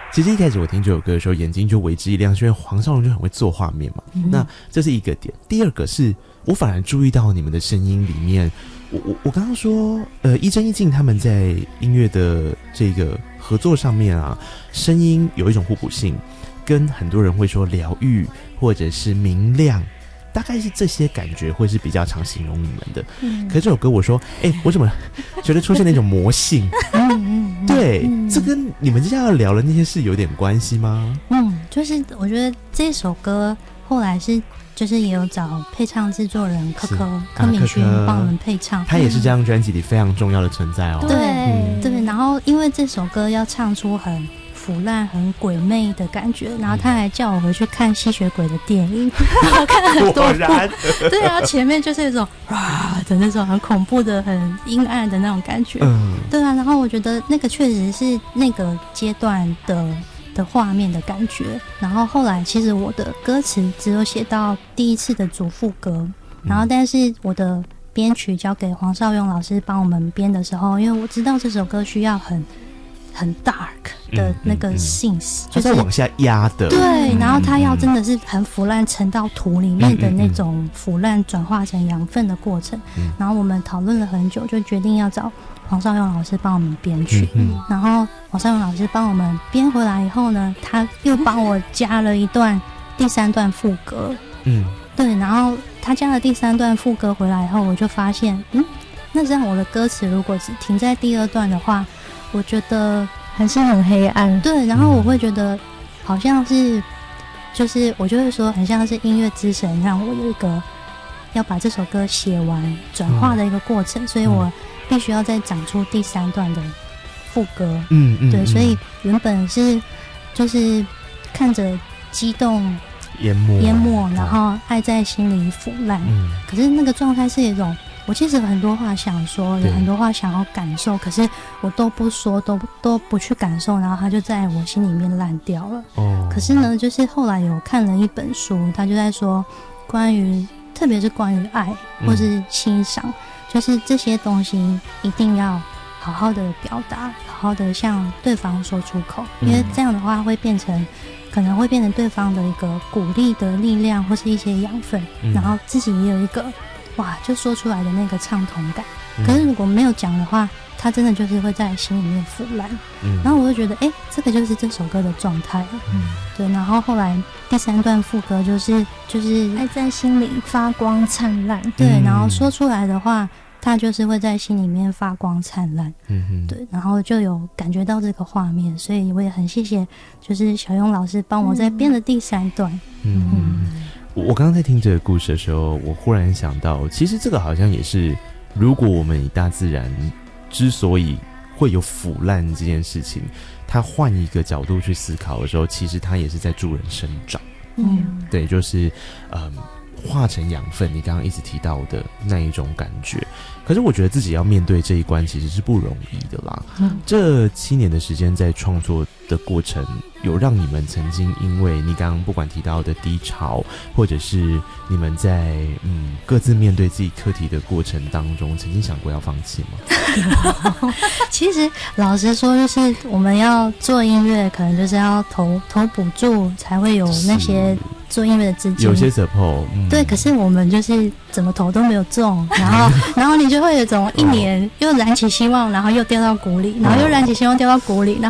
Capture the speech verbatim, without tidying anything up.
其实一开始我听这首歌的时候，眼睛就为之一亮，是因为黄少荣就很会做画面嘛。嗯、那这是一个点。第二个是我反而注意到你们的声音里面，我我我刚刚说，呃，一真一静他们在音乐的这个合作上面啊，声音有一种互补性，跟很多人会说疗愈或者是明亮。大概是这些感觉会是比较常形容你们的，嗯、可是这首歌我说，哎、欸，我怎么觉得出现那种魔性？嗯嗯，对，嗯、这跟你们接下来要聊的那些事有点关系吗？ 嗯，就是我觉得这首歌后来是就是也有找配唱制作人柯柯柯敏勋帮我们配唱， 他也是这张专辑里非常重要的存在哦。 对、嗯、对，然后因为这首歌要唱出很腐烂很鬼魅的感觉，然后他还叫我回去看吸血鬼的电影，然后看了很多部。对啊，前面就是一种啊的那种很恐怖的、很阴暗的那种感觉。嗯，对啊，然后我觉得那个确实是那个阶段的的画面的感觉。然后后来其实我的歌词只有写到第一次的主副歌，然后但是我的编曲交给黄少勇老师帮我们编的时候，因为我知道这首歌需要很很 dark 的那个 synth，、嗯嗯、 就是往下压的， 对、嗯，然后它要真的是很腐烂沉到土里面的那种腐烂转化成养分的过程、嗯、然后我们讨论了很久，就决定要找黄少勇老师帮我们编曲、嗯嗯、然后黄少勇老师帮我们编回来以后呢，他又帮我加了一段第三段副歌，嗯，对，然后他加了第三段副歌回来以后，我就发现嗯，那这样我的歌词如果只停在第二段的话，我觉得还是很黑暗， 对，然后我会觉得好像是，就是我就会说，很像是音乐之神让我有一个要把这首歌写完、转化的一个过程，嗯、所以我必须要再长出第三段的副歌，嗯嗯，对，所以原本是就是看着激动淹没淹没，然后爱在心里腐烂，嗯，可是那个状态是一种。我其实有很多话想说，有很多话想要感受，可是我都不说，都都不去感受，然后它就在我心里面烂掉了。哦。可是呢，就是后来有看了一本书，他就在说关于，特别是关于爱或是欣赏、嗯，就是这些东西一定要好好的表达，好好的向对方说出口，因为这样的话会变成。可能会变成对方的一个鼓励的力量，或是一些养分、嗯，然后自己也有一个哇，就说出来的那个畅通感。嗯、可是如果没有讲的话，它真的就是会在心里面腐烂。嗯，然后我就觉得，哎、欸，这个就是这首歌的状态了。嗯，对。然后后来第三段副歌就是就是爱在心里发光灿烂。对，嗯、然后说出来的话。它就是会在心里面发光灿烂，嗯哼，对，然后就有感觉到这个画面，所以我也很谢谢，就是小勇老师帮我在编的第三段。嗯， 嗯我刚刚在听这个故事的时候，我忽然想到，其实这个好像也是，如果我们以大自然之所以会有腐烂这件事情，它换一个角度去思考的时候，其实它也是在助人生长。嗯，对，就是嗯。化成养分，你刚刚一直提到的那一种感觉，可是我觉得自己要面对这一关其实是不容易的啦。嗯、这七年的时间在创作的过程，有让你们曾经因为你刚刚不管提到的低潮，或者是你们在嗯各自面对自己课题的过程当中，曾经想过要放弃吗？ 其实老实说，就是我们要做音乐，可能就是要投投补助才会有那些。做音乐的资金有些 support、嗯、 对，可是我们就是怎么投都没有中，然后然后你就会有一种一年又燃起希望，然后又掉到谷里，然后又燃起希望掉到谷里，然后